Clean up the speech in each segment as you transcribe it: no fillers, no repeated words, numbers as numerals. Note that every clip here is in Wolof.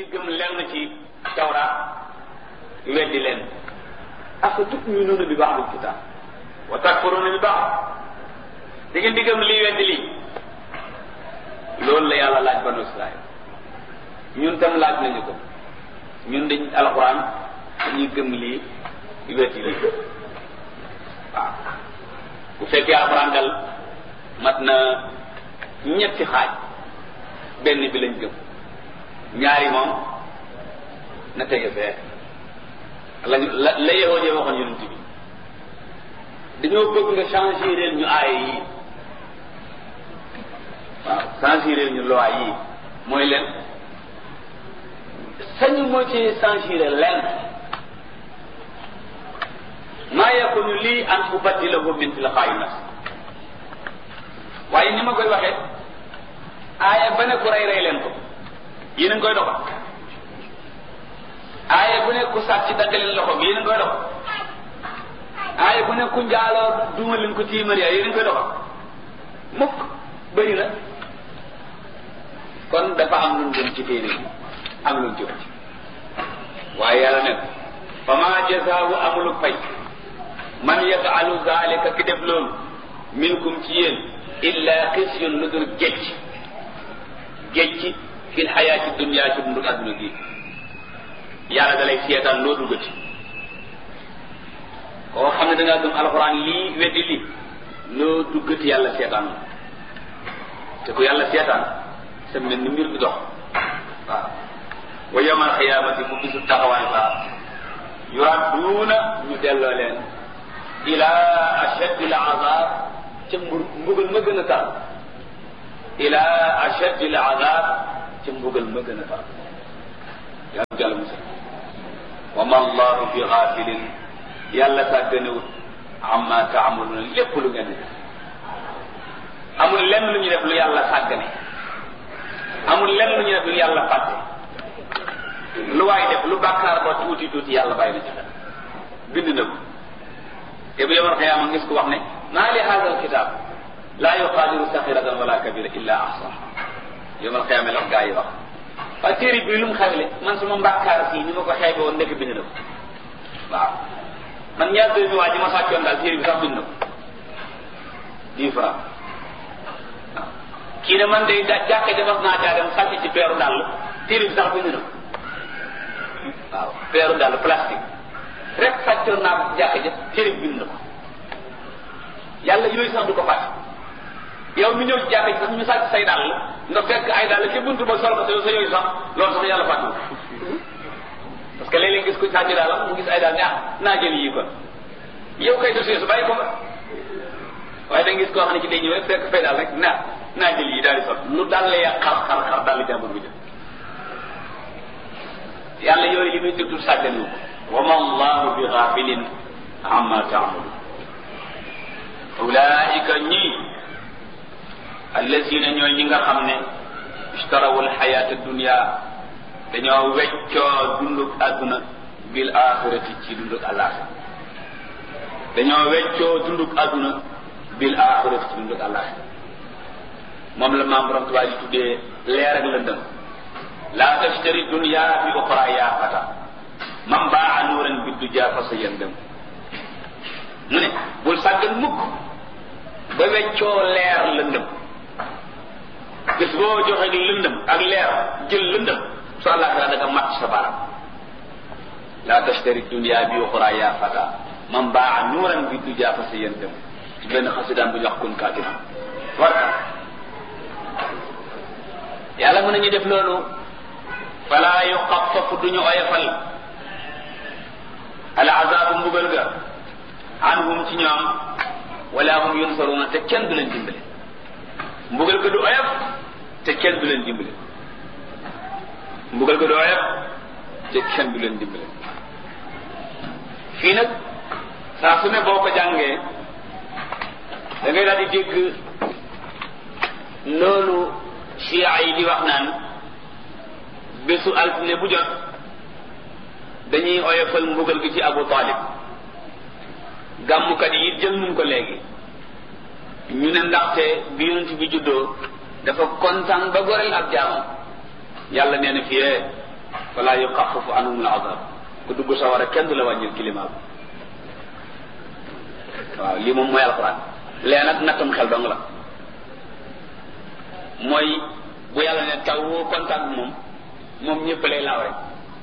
gëm lenn ci tawraat weddi leen afa tu'minuuna bi ba'dil kitaab wa takfuruuna bi ba'd da ngeen di gëm lii weddi lii loolu la yàlla laaj banu Israël ñun tam laaj nañu ko ñun dañ alxuraan dañuy gëm lii weddi lii waaw bu fekkee alxuraan dal mat na ñetti xaaj benn bi lañ gëm ñaari moom na tege fee la yahud yi waxoon yonent bi dañoo bëgg nga changer ñu aaya yi waaw changer ñu loi yi mooy leen sañu moo ci changer leen maa yakunu lii an ubaddilahu min tilqaa'i nafsi waaye ni ma koy waxee aaya ba ne ku rey leen ko yéen a ngi koy doxal aaya bu ne ku sàcc dagg leen loxo bi yéen a ngi koy doxal aaya bu ne ku njaaloo duma leen ko tiimar yaa yéen a ngi koy doxal mukk bëri na kon dafa am lu mu gën ci téere bi am lu mu ci wàcc waaye yàlla ne fa maa jazaahu amulu fay man yafalu zalika ki def loolu minkum ci yéen illa xisyun lu dul gécc fil xayaati dunya ci dundu adduna gi yàlla da lay seetaan loo duggati koo xam ne da ngaa gëm alxuraan lii weddi lii loo duggati yàlla seetaan te ku yàlla seetaan sa mel ni mbir bi dox waaw wa yawmal xiyaamati mu bisu taxawaay ba yuradduuna ñu delloo leen ila ashaddil azab ca mbugal ma gën a tar ila ashaddil azab ca mbugal ma gën a tar yàlla jàll musa wa ma allahu bi ghafilin yàlla sàgganewut amma taamaluuna lépp lu ngeen def amul lenn lu ñu def lu yàlla sàggane amul lenn lu ñu def lu yàlla fàtte lu waay def lu bàkkaar ba tuuti tuuti yàlla bàyyi na ci xel bind na ko te bu yawmal qiyaama ngis ko wax ne maa li haadha alkitab laa yuqaadiru saxiratan wala kabira illa ahsaha yawmal qiyaama la gaa yi wax waaye téere bi lu mu xamle man suma mbàkkaar fii ni ma ko xeebe woon nekk bind na ko waaw man ñaar dërëm waa ji ma sàccoon daal téere bi sax bind na ko 10 francs waaw kii ne man day jàkka defas naa caa dem sàcc ci peeru dàll téere bi sax bind na ko waaw peeru dàll plastique rek sàccoon naa ko jàkka ja téere bi bind na ko yàlla yooyu sax du ko fàtte yow mi ñëw ci jàkka ji sax ñu sàcc say dàll nga fekk ay dàll ci buntu ba sol ko sa yooyu sax loolu sax yàlla fàtte parce que léeg-léeg gis ko sàcc dàllam mu gis ay dàll ne naa jël yii kon yow kay dossier su bàyyi ko nga waaye da nga gis koo xam ne ci day ñëw rek fekk fay daal rek naa jël yii daal di sol lu dàll ya xar dàll jàmbur bu jël yàlla yooyu li muy déglu sàggani wa ma allahu bi ghafilin amma ta'malun ulaika ñii allazina ñooy ñi nga xam ne ishtarawu alxayata dunya dañoo weccoo dunduk àdduna bil axirati ci dunduk àllaaxira dañoo weccoo dunduk àdduna bil axirati ci dunduk àllaaxira moom la maam borom tubaab yi tuddee leer ak lëndëm laa tashtari dunya bi uxra yaa fata man baa nuuran bi duja fa sa yëndëm mu ne bul sàggan mukk ba weccoo leer lëndëm bis boo joxe lëndëm ak leer jël lëndëm su àllaaxira da nga mat sa baram laa tashtari dunya bi uxra yaa fata man baa nuuran bi duja fa sa yëndëm ci benn xasidaan bu ñu wax kun kaatina warka yàlla mën nañu def loolu fala yuxaffafu duñu oyofal al azaabu mbugal ga anhum ci ñoom wala hum yunsaruna te kenn du leen dimbale mbugal ga du oyof te kenn du leen dimbale mbugal ga du oyof te kenn du leen dimbale fii nag saa su ne boo ko jàngee da ngay daal di dégg loolu chia yi di wax naan bésu altine bu jot dañuy oyofal mbugal gi ci Abu Talib gàmmukat yi jël nañ ko léegi ñu ne ndaxte bi yonent bi juddoo dafa kontaan ba goreel ab jaamam yàlla nee na fii wala yuxaffafu anhum al-azab ku dugg sawara kenn du la wàññil climat waaw lii moom mooy alxuraan lee nag nattam xel dong la mooy bu yàlla ne taw woo contact moom ñëpp lay laaw rek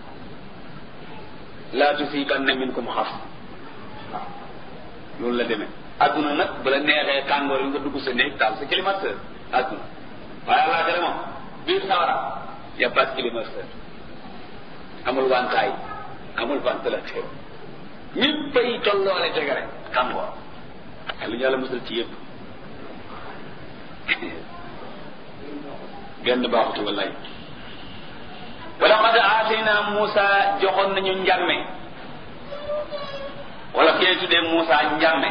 laa tusiibanna minkum xaas waaw loolu la demee adduna nag bu la neexee tàngoor yi nga dugg sa néeg taal sa climatiseur adduna waaye àllaaxira moom biir sawara y a pas de climatiseur amul wantaay amul ventilateur ñëppay tolloole tege rek tàngoor lu ñu yàlla musal ci yëpp benn baaxutu wallaay wala qad aatayna Muusa joxoon nañu njàmme wala kee tuddee Muusa njàmme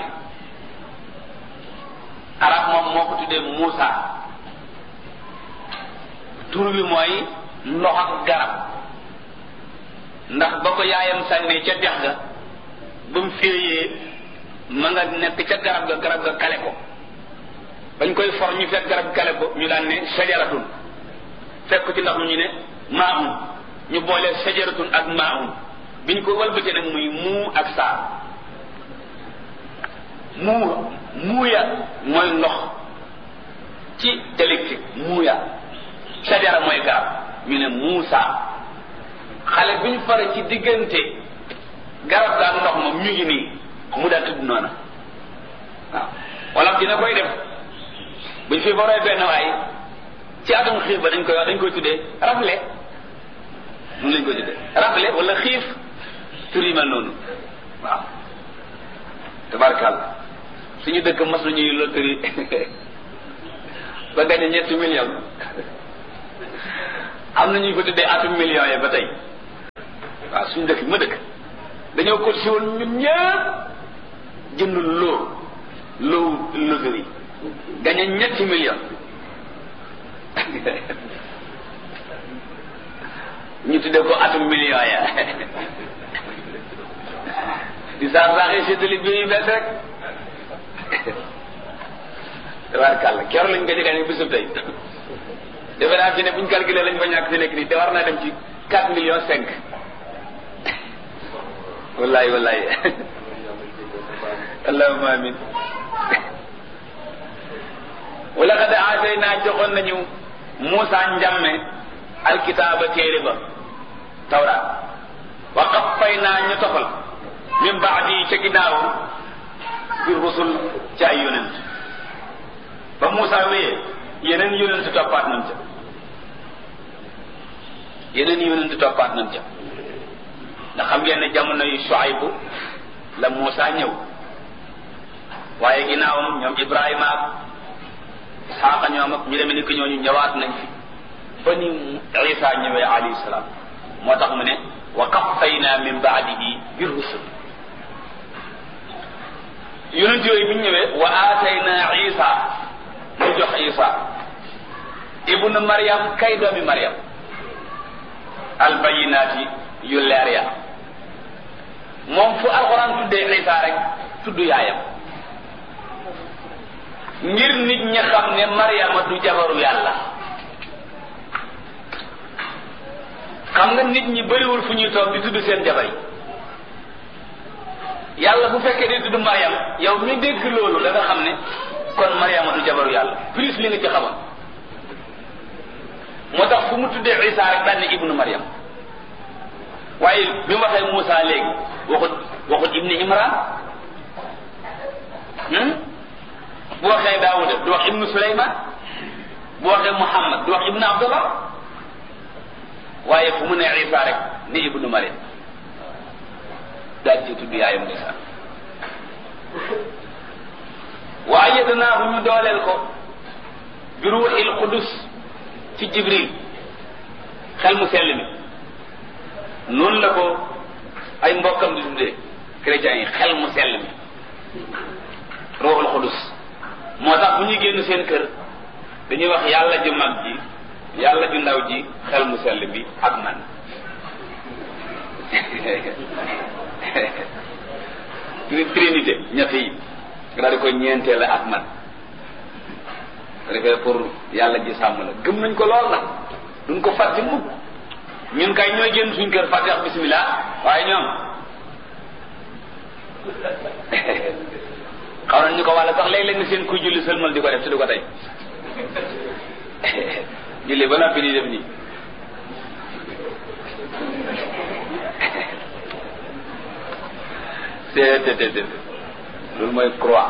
arab moom moo ko tuddee Muusa tur bi mooy ndox ak garab ndax ba ko yaayam sànnee ca dex ga ba mu féeyee ma nga nekk ca garab ga kale ko bañ koy for ñu fekk garab kale ko ñu daan ne sajaratun fekk ci ndax ñu ne maa'un ñu boole sajaratun ak maa'un biñ ko walbatee nag muy muu ak saa muuya mooy ndox ci dialectique muuya sajara mooy garab ñu ne Muusa xale bi ñu fare ci diggante garab ga ak ndox moom ñu ngi nii mu daal tudd noona waaw wala dina koy def buñ fi foree benn waay ci atum xiif ba dañ koy tuddee rafle mun lañ koy tuddee rafle wala xiif tur yi mel noonu waaw tabarkàlla suñu dëkk mas nañuy loterie ba gañe 7 millions am na ñu ko tuddee atum millions yi ba tey waaw suñu dëkk bi ma dëkk dañoo ko si woon ñun ñëpp jënd loo loterie gañe 7 millions ñu tuddee ko atum millions ya di saaxee séddale bi yu bees rek tabaarkàlla keroog lañ ko jëgaane bisub tey defe naa fi ne buñ calculé lañ fa ñàkk fi nekk nii te war naa dem ci 4 millions 5 wallaay allahumma amin wala qad aataynaa joxoon nañu Muusa njàmme alkitaaba téere ba tawraat wa qaffayna ñu tofal min baadi ca ginnaaw bi rusul ci ay yonent ba Muusa wéyee yeneen yonent toppaat nañ ca ndax xam ngeen ne jamono yu Shuaybu la Muusa ñëw waaye ginnaawam ñoom Ibrahima ak Isxaaqa ñoom ak ñu demee ni ko ñooñu ñëwaat nañ fi ba ni Isa ñëwee alayhi salaam moo tax mu ne wa qaffayna min baadihi bi rusul yonent yooyu bi ñu ñëwee wa aatayna Isa ñu jox Isa ibnu Maryam kay doomi Maryam albayinaati yu leer ya moom fu alxuraan tuddee Isa rek tudd yaayam ngir nit ña xam ne Maryama du jabaru yàlla xam nga nit ñi bëriwul fu ñuy toog di tudd seen jabar yi yàlla bu fekkee di tudd Maryam yow mi dégg loolu da nga xam ne kon Maryama du jabaru yàlla plus li nga ci xamoon moo tax fu mu tuddee Isa rek daan ne ibnu Maryam waaye bi mu waxee Muusa léegi waxut ibni Imran bu waxee Daawuda du wax ibnu Suleyman bu waxee Muhammad du wax ibnu Abdullah waaye fu mu ne Isa rek ne ibnu Maryam daal ci tudd yaayam Isa wa ayyadnaahu ñu dooleel ko bi ruuxil qudus ci Jibril xel mu sell mi noonu la ko ay mbokkam di tuddee chrétiens yi xel mu sell mi ruuxul qudus moo tax bu ñuy génn seen kër dañuy wax yàlla ju mag ji yàlla ju ndaw ji xel mu sell bi ak man trinité ñett yi nga daal di ko ñeenteel ak man defee pour yàlla ji sàmm la gëm nañ ko lool nag duñ ko fàtte mukk ñun kay ñooy génn suñ kër fàtte wax bismillah waaye ñoom xaw nañ ñu ko wàlla sax léeg-léeg nga seen kuy julli sëlmal di ko def te du ko tey julli ba noppi di def nii te loolu mooy croix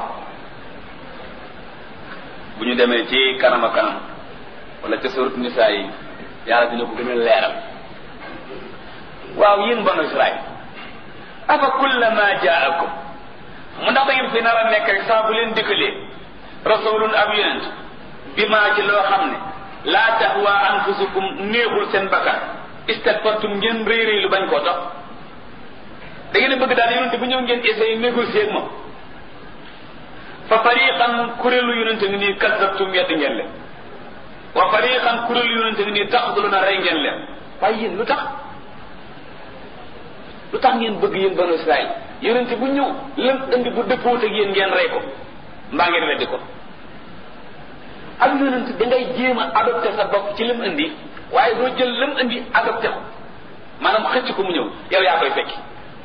bu ñu demee ci kanam ak kanam wala ca surat Nisaa yi yàlla dina ko gën a leeral. waaw yéen banu Israël afa kullama jaakum mu ndax da ngeen fi nar a nekk rek saa bu leen dikkalee rasulun ab yonent bi maa ci loo xam ne laa tahwa anfusukum néexul seen bakkan istakbartum ngeen réy lu bañ koo topp da ngeen bëgg daal yonent bu ñëw ngeen essayer négocier ak moom fa fariqan kuréelu yonent ngi nii kazzabtum yedd ngeen leen wa fariqan kuréelu yonent ngi nii taqtuluna rey ngeen leen waaye yéen lu tax ngeen bëgg yéen banu Israël yonent bu ñëw lam indi bu dëppoot ak yéen ngeen rey ko mbaa ngeen weddi ko ak yonent dangay jéem a adopté sa bopp ci lam indi waaye doo jël lam indi adopté ko maanaam xëcc ko mu ñëw yow yaa koy fekki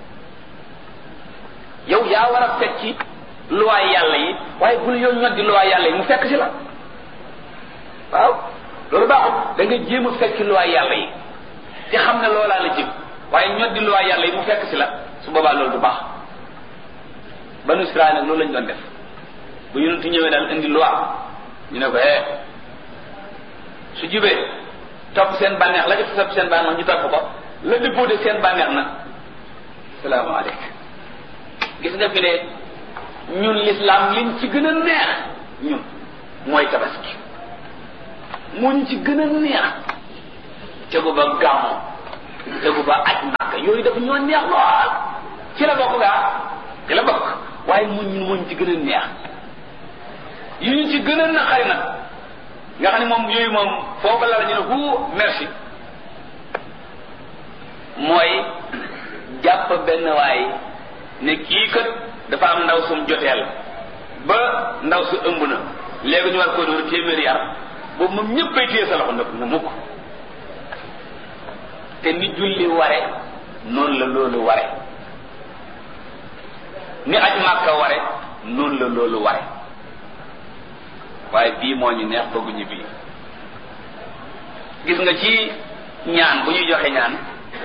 yow yaa war a fekki luwaay yàlla yi waaye bul yow ñoddi luwaay yàlla yi mu fekk si la waaw loolu baaxul da nga jéem a fekki luwaay yàlla yi te xam ne loolaa la jëm waaye ñoddi luwaay yàlla yi mu fekk si la su boobaa loolu du baax banu Israël nag loolu lañ doon def bu yonent ñëwee daal indi loi ñu ne ko su jubee topp seen bànneex la def topp seen bànneex ñu topp ko la dëppoo de seen bànneex nag salaamaaleykum gis nga fi ne ñun l'islam liñ ci gën a neex ñun mooy tabaski muñ ci gën a neex tegu ba gàmmu tegu ba aj Makka yooyu dafa ñoo neex lool ci la bokk gaa ci la bokk waaye muñ ci gën a neex yu ñu ci gën a naqari nag nga xam ne moom yooyu moom foofu la ñu ne hu merci mooy jàpp benn waay ne kii kat dafa am ndaw sum joteel ba ndaw su ëmb na léegi ñu war koo dóor téeméeri yar boobu moom ñëppay téye sa loxo na mukk te ni julli ware noonu la loolu ware ni aj Màkka ware noonu la loolu ware waaye bii moo ñu neex bëgguñu bii gis nga ci ñaan bu ñuy joxe ñaan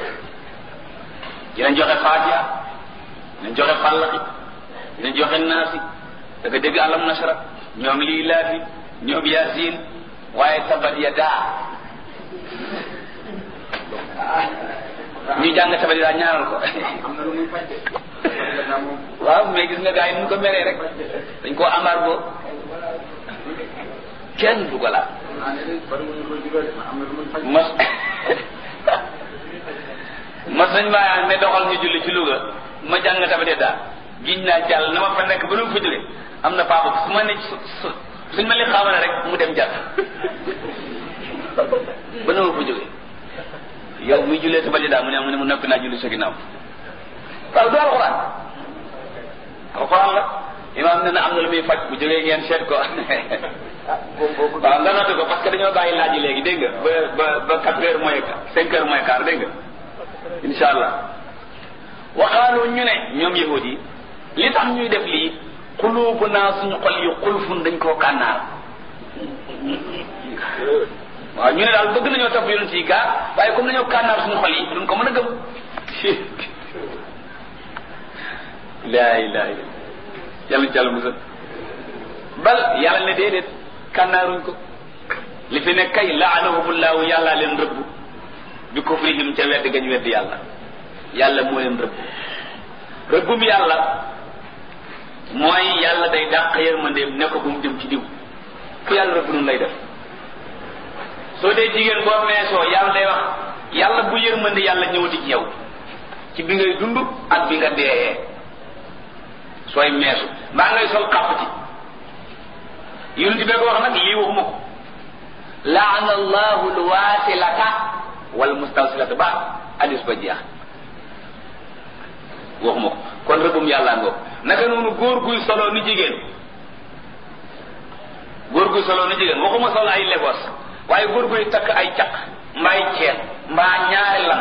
dinañ joxe Faatiha dinañ joxe Fàllaxi dinañ joxe Naasi da nga dégg Alam Nasra ñoom lii laafi ñoom Yaasin waaye tabat yadaa ñu jàng tabat yadaa ñaanal ko waaw mais gis nga gars yi nu ko meree rek dañ koo embargo kenn du ko laal mas nañ maa ne doxal ñu julli ci Louga ma jàng tabat yadaa giñ naa jàll na ma fa nekk ba nu mu fa jóge am na papa su ma ne suñ ma li xaamale rek mu dem jàll ba nu ma fa jóge yow muy jullee tabat yadaa mu ne mu noppi naa julli sa ginnaaw waaw du alxuraan la imaam ne na am na lu muy faj bu jógee ngeen seet ko waaw nga noté ko parce que dañoo bàyyi laaj yi léegi dégg nga ba 4 heures moins 5 heures moins quart dégg nga insha allah waxaaloo ñu ne ñoom yahud yi li tax ñuy def lii xuluubu naa suñu xol yi xulfun dañ koo kànnaar waaw ñu ne daal bëgg nañoo topp yonent yi gaa waaye comme nañoo kànnaar suñu xol yi duñ ko mën a gëm laa ilaha illa yàlla ci yàlla musal bal yàlla ne déedéet kànnaaruñ ko li fi ne kay laanahumullahu yàlla leen rëbb bi kufrihim ca wedd gañ wedd yàlla moo leen rëbb rëbbum yàlla mooy yàlla day dàq yërmandeem ne ko bu mu jëm ci diw ku yàlla rëbb nun lay def soo dee jigéen boo meesoo yàlla day wax yàlla bu yërmande yàlla ñëwati ci yow ci bi ngay dund ak bi nga deeyee sooy meesu mbaa ngay sol xàppati yonent bi ko wax nag lii waxuma ko laana allahu alwasilata wal mustawsilata ba hadis ba jeex waxuma ko kon rëbbum yàlla ngoog naka noonu góor guy solo ni jigéen waxuma solo ay Lagos waaye góor guy takk ay caq mbaay ceen mbaa ñaari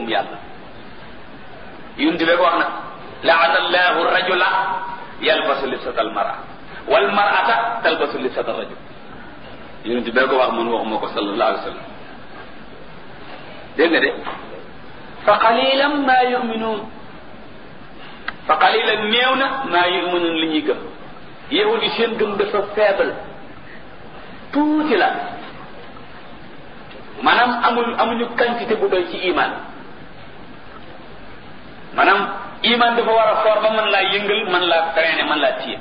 rëbbum yàlla yunti be ko wax na la'ana allahu rajula yalbasu libsata almar'a wal mar'ata talbasu libsata rajul yunti be ko wax man waxuma ko sallallahu alayhi wa sallam dégg nga de fa qalilan ma yu'minun fa qalilan néew na ma yu'minun li ñuy gëm yahudi seen gëm dafa faible tuuti la maanaam amuñu quantité bu doy ci iman maanaam iman dafa war a foor ba mën laa yëngal mën laa freiner mën laa téye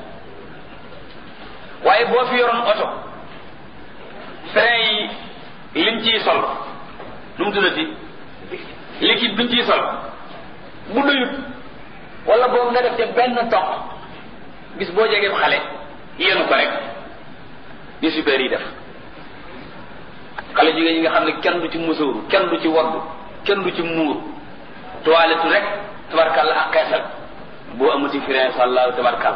waaye boo fi yoroon oto frein yi liñ ciy sol nu mu tuddati liquide biñ ciy sol bu doyut wala boobu nga def ca benn toq bis boo jegee xale yéenu ko rek ni super yi def xale jigéen ñi nga xam ne kenn du ci musóoru kenn du ci waddu kenn du ci muur toilette rek tabarkàlla ak xeesal boo amuti frein sallahu tabarkàlla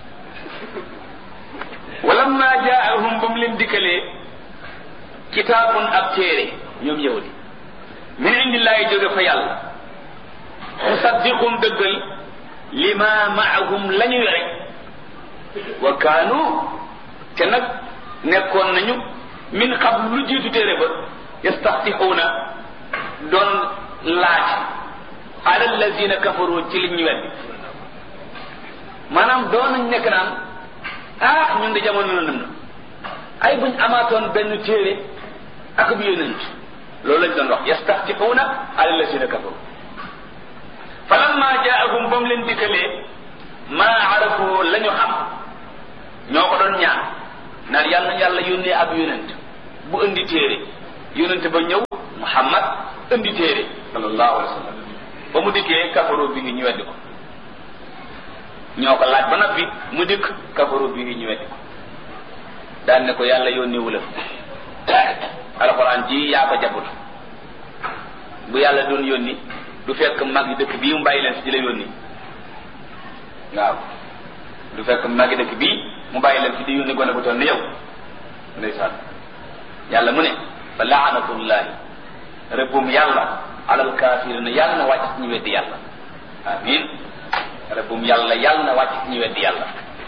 walamma jaahum ba mu leen dikkalee kitaabun ab téere ñoom yahudi min indillaahi jóge fa yàlla musaddiqum dëggal lima maahum la ñu yore wa kaanu te nag nekkoon nañu min qabl lu jiitu téere ba yastaftixuuna doon laaj ala allazina kafaru ci li ñu weddi maanaam doon nañ nekk naan ñun de jamono lëndëm na ay buñ amaatoon benn téere ak bu yonent loolu lañ doon wax yastaftixuuna ala allazina kafaru falamma jaahum ba mu leen dikkalee maa arafu la ñu xam ñoo ko doon ñaan naan yàlla na yàlla yónnee ab yonent bu indi téere yonent ba ñëw Muhammad indi téere sallallahu alayhi wa sallam ba mu dikkee kafaru bi ñu weddi ko ñoo ko laaj ba noppi mu dikk kafaru bi ñu weddi ko daan ne ko yàlla yónnee wu la alxuraan ji yaa ko jabut bu yàlla doon yónni du fekk mag yi dëkk bii mu bàyyi leen si di la yónni waaw du fekk mag yi dëkk bii mu bàyyi leen si di yónni gone bu toll ni yow ndeysaan yàlla mu ne fa laanatullahi rëbbum yàlla alal kaafirina yàlla na wàcc si ñu weddi yàlla amin rëbbum yàlla yàlla na wàcc si ñu weddi yàlla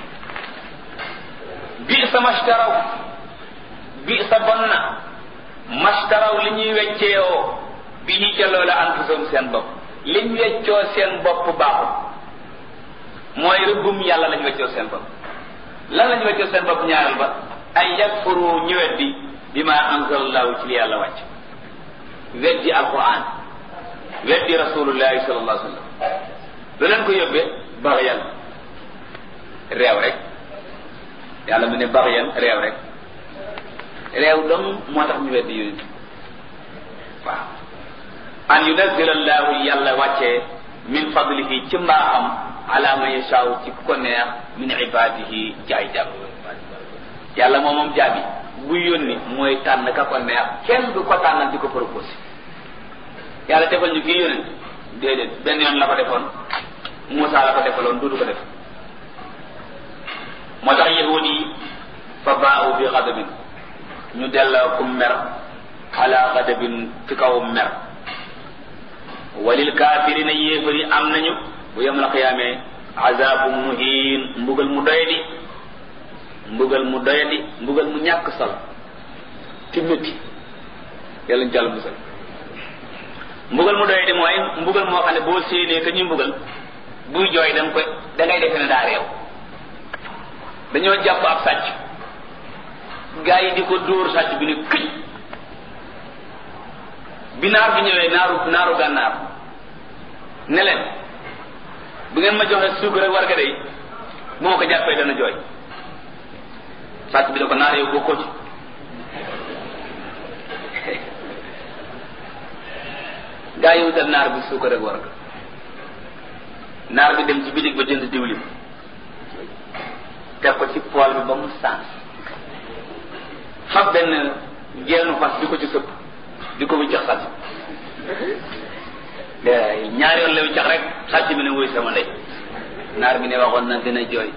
bi sa mashtaraw bi sa bon na mashtaraw li ñuy wecceewoo bi ñu ca loola anfusum seen bopp liñ weccoo seen bopp baaxul mooy rëbbum yàlla lañ weccoo seen bopp lan lañ weccoo seen bopp ñaaral ba ay yakfuru ñu weddi bima anzalallahu ci li yàlla wàcc weddi alquran weddi rasulullahi sallallahu alayhi wa sallam lu leen ko yóbbee baxyan réew rek yàlla mu ne baxyan réew rek réew dong moo tax ñu weddi yonent waaw an yunazzila allahu yàlla wàccee min fadlihi ci mbaaxam ala man yashaaw ci ku ko neex min ibadihi jaay jàmm yàlla moom jaabi bu yónni mooy tànn ka ko neex kenn du ko tànnal di ko proposé yàlla defal ñu kii yónent déedéet benn yoon la ko defoon Muusaa la ko defaloon du ko def moo tax yahud yi fa baa'u bi ghadabin ñu delloo ku mer ala ghadabin ci kaw mer walil kaafirina yéefari am nañu bu yawmal qiyaamee azaabu muhiin mbugal mu doyadi mbugal mu ñàkk solo ci métti yàlla ñu jàll musal mbugal mu doyadi mooy mbugal moo xam ne boo séenee ka ñuy mbugal buy jooy da ngay defe ne daa réew dañoo jàpp ab sàcc gaa yi di ko dóor sàcc bi ne këj bi naar bi ñëwee naaru gànnaar ne leen bu ngeen ma joxe suukar ak warga day bu ma ko jàppee dana jooy sàcc bi da ko naar yow bokkoo ci gaa yi wutal naar bi suukar ak warga naar bi dem ci bitig ba jënd diwlin teg ko ci pool bi ba mu sànq fab benn geenu fas di ko ci sëpp di ko wiccax sàcc ñaari yoon la wiccax rek sàcc bi ne wuy sama ndey naar bi ne waxoon na dina jooy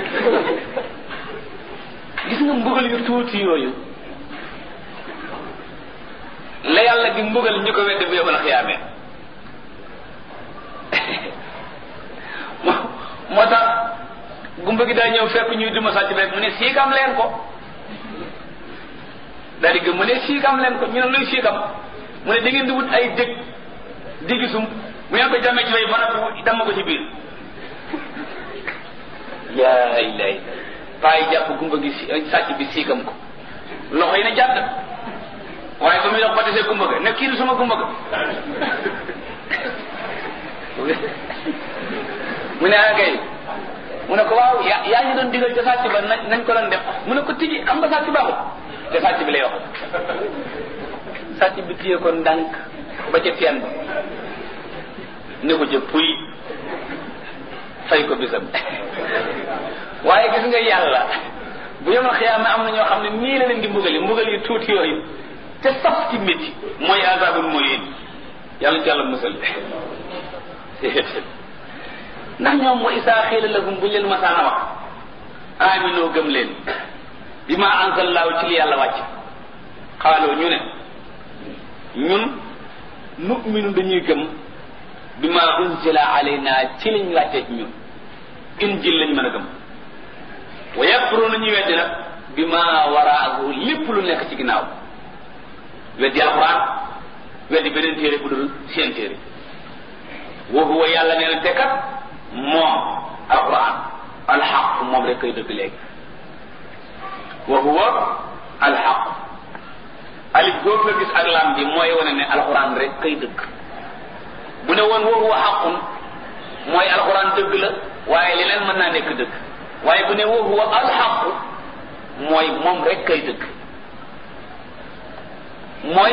gis nga mbugal yu tuuti yooyu la yàlla di mbugal ñu ko weddi bu yawmal xiyaamee moo tax gumba gi daa ñëw fekk ñuy duma sàcc rek mu ne siikam leen ko daal di gëm mu ne siikam leen ko ñu ne luy siikam mu ne da ngeen di wut ay diggi sum bu ngeen ko jàmmee ci fay ba noppi damm ko ci biir yaa ilay paa yi jàpp gumba gi sàcc bi siikam ko loxo yi ne jàdd waaye ba muy dox ba desee gumba ga ne kii du sama gumba ga mu ne kay mu ne ko waaw yaa ñu doon digal ca sàcc ba nañ ko doon def mu ne ko tijji xam nga sàcc baaxul te sàcc bi lay wax sàcc bi téye ko ndànk ba ca teen ba ne ko ca puy fay ko bisam waaye gis nga yàlla bu yoma xiyaama am na ñoo xam ne nii la leen di mbugal yi tuuti yooyu te saf ci métti mooy azabul muhin yàlla ci yàlla musal ndax ñoom wa isaa xiila lahum buñ leen masaana wax aminoo gëm leen bi ma anzallaahu ci li yàlla wàcc xaaloo ñu ne ñun nu'minu dañuy gëm bi ma unzila alayna ci liñ wàccee ci ñun injil lañ mën a gëm wa yakfuruna ñuy weddi nag bi ma waraahu lépp lu nekk ci ginnaaw weddi alquran weddi beneen téere bu dul seen téere wa huwa yàlla nee na tekkat moom alquran alxaq moom rek kay dëgg léegi wa huwa alxaq alif boobu nga gis ak lam bi mooy wane ne alquran rek kay dëgg bu ne woon wa huwa xaqun mooy alquran dëgg la waaye leneen mën naa nekk dëgg waaye bu ne wa huwa alxaq mooy moom rek kay dëgg mooy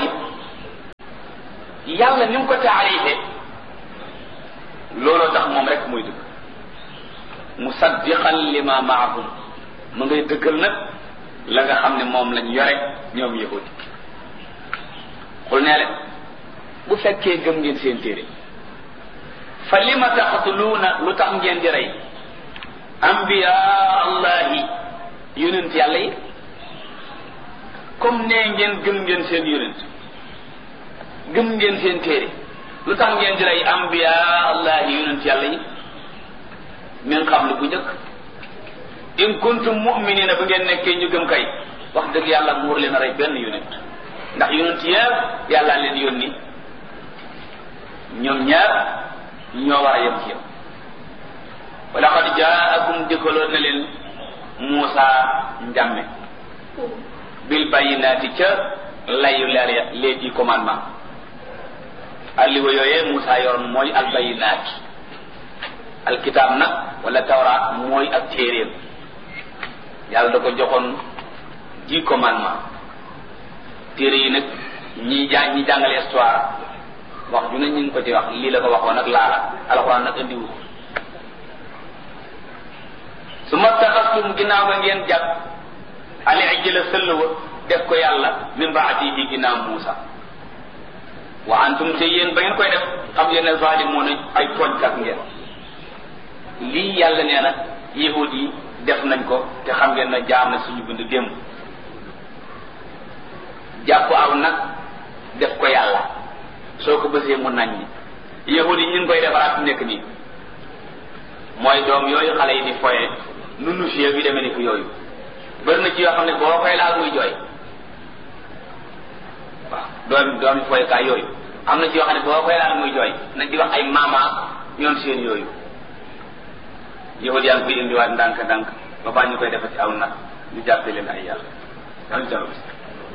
yàlla ni mu ko taarife looloo tax moom rek mooy dëgg musaddiqan lima maahum mu ngay dëggal nag la nga xam ne moom lañ yore ñoom yahudi xul nee leen bu fekkee gëm ngeen seen téere fa lima taqtuluuna lu tax ngeen di rey ambiya allahi yonent yàlla yi comme nee ngeen gëm ngeen seen yonent gëm ngeen seen téere lu tax ngeen di rey ambiya allahi yonent yàlla yi min qablu bu njëkk in kuntum mu'minina bu ngeen nekkee ñu gëm kay wax dëgg yàlla muur leen a rey benn yonent ndax yonent yëpp yàlla leen yónni ñoom ñaar ñoo war a yem ci yow wa laqad jaakum dikkaloon na leen Muusa njàmme bil bayyinaati ca layu leer ya les 10 commandements alliwa yooyee Muusa yoroon mooy al bayyinaat alkitaab nag wala tawraat mooy ak téeréem yàlla da ko joxoon 10 commandements téere yi nag ñi jàngale histoire wax ju ne ñu ngi ko ci wax lii la ko waxoon ak laala alxuraan nag andiwu ko su ma taxastum ginnaaw nga ngeen jàpp ali ajjala sëllwa def ko yàlla min baatihi ginnaaw Muusa wa antum te yéen ba ngeen koy def xam ngeen ne zalimoon ay tooñkat ngeen lii yàlla nee na yahud yi def nañ ko te xam ngeen na jaar na suñu bind démb jàpp aw nag def ko yàlla soo ko bësee mu nañ ni yahud yi ñu ngi koy defaraat nekk nii mooy doom yooyu xale yi di foye nunu fie bi demee ni ko yooyu bëri na ci yoo xam ne boo koy laal muy jooy waaw doomi foykaay yooyu am na ci yoo xam ne boo koy laal muy jooy nañ di wax ay mama ñoom seen yooyu yahud yaa ngi koy indiwaat ndànk ba baa ñu koy defati aw nag ñu jàppe leen ay yàlla yàlla jàll bis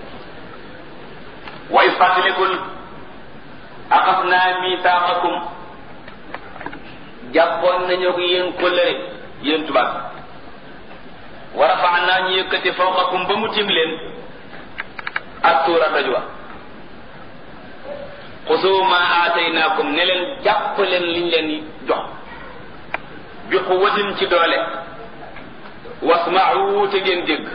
wa is fàttalikul axasnaa misaaqakum jàppoon nañu ko yéen kóllëre yéen tubaab wa rafa'naa ñu yëkkati fawqakum ba mu tim leen ak tuura doj wa xusuu maa aataynaakum ne leen jàpp leen liñ leen jox bi quwwatin ci doole wasma'u te ngeen dégg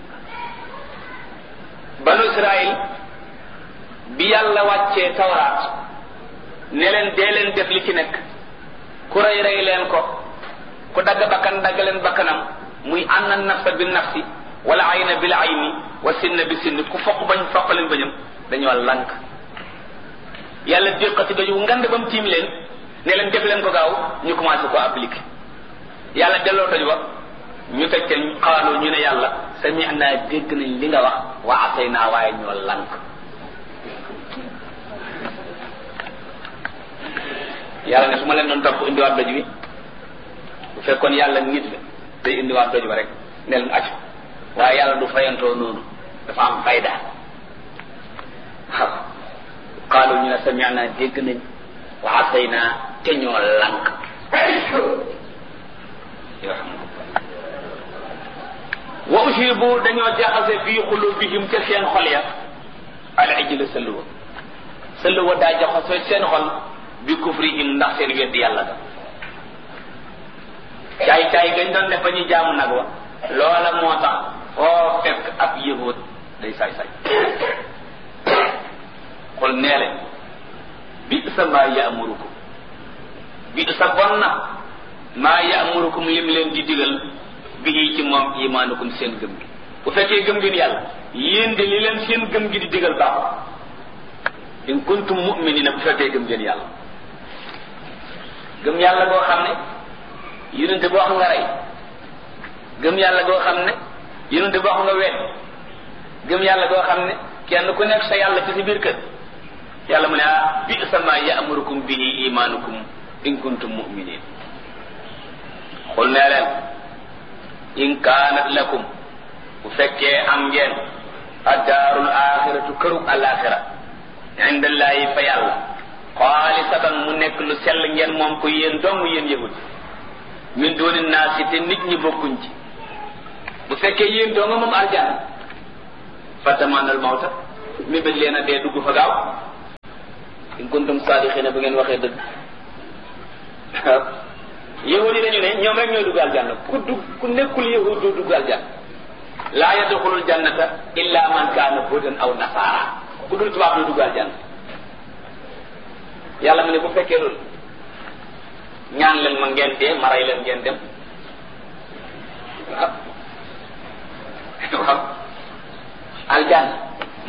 banu Israël bi yàlla wàccee tawraat ne leen dee leen def li ci nekk ku rey rey leen ko ku dagg bakkan dagg leen bakkanam muy anna nafsa bi nafsi wala ayna bil ayni wa sinna bi sinn ku foq bañ foq leen bañam dañoo lànk yàlla déqati dañu ngand ba mu tiim leen ne leen def leen ko gaaw ñu commencé ko appliquer yàlla delloo doj ba ñu teg ca xaalu ñu ne yàlla sami'na dégg nañ li nga wax wa asayna waaye ñoo lank yàlla ne su ma leen doon topp indiwaat doj bi bu fekkoon yàlla nit la day indiwaat doj ba rek ne leen acc waaye yàlla du fayantoo noonu dafa am fayda waaw xaalu ñu ne sami'na dégg nañ wa asayna te ñoo lank wa ushibu dañoo jaxase fii xulubihim ca seen xol ya al ijla sëlluwa daa jaxase seen xol bi kufrihim ndax seen weddi yàlla ga caay gañ doon def ba ñu jaamu nag wa loola moo tax foo fekk ab yahud day saay-saay xol nee leen bi sa maa ya'murukum bi sa bon na maa ya'murukum lim leen di digal bi ci moom imaanukum seen gëm gi bu fekkee gëm ngeen yàlla yéen de li leen seen gëm gi di digal baaxul in kuntum mu'minina bu fekkee gëm ngeen yàlla gëm yàlla goo xam ne yonente boo xam nga rey gëm yàlla goo xam ne yonente boo xam nga wet gëm yàlla goo xam ne kenn ku nekk sa yàlla ci si biir kër yàlla mu ne bi sama ya'murukum bihi imaanukum in kuntum mu'minin xul nee leen in kaanat lakum bu fekkee am ngeen addaarul axiratu kërug alaxira indallahi fa yàlla xaalisatan mu nekk lu sell ngeen moom ko yéen dong yéen yahud min dooni naasi te nit ñi bokkuñ ci bu fekkee yéen dong moom aljana fatamanal mawta mi bëgg leen a dee dugg fa gaaw in kuntum saadiqina bu ngeen waxee dëgg yahud yi dañu ne ñoom rek ñooy dugg aljanna ku nekkul yahud doo dugg aljanna laa yadxulul jannata illa man kaana hudan aw nasaara ku dul tubaab doo dugg aljanna yàlla mu ne bu fekkee loolu ñaan leen ma ngeen dee ma rey leen ngeen dem waaw aljanna